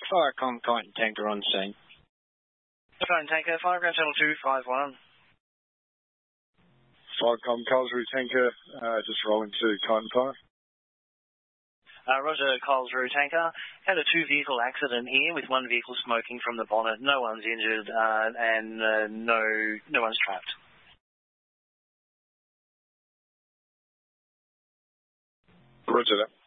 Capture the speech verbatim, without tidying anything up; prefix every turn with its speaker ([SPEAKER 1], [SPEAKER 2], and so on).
[SPEAKER 1] Fire Com Titan Tanker on scene.
[SPEAKER 2] Titan Tanker, fire ground channel two five one.
[SPEAKER 3] Firecom Carlsruhe Tanker, uh, just rolling to Titan Fire.
[SPEAKER 2] Uh, Roger, Carlsruhe Tanker. Had a two-vehicle accident here with one vehicle smoking from the bonnet. No one's injured uh, and uh, no no one's trapped.
[SPEAKER 3] Roger that.